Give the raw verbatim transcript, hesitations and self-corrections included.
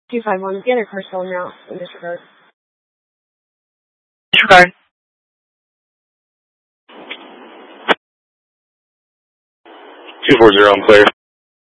two five one, the other car still en route in disregard. Disregard. two four zero, I'm clear.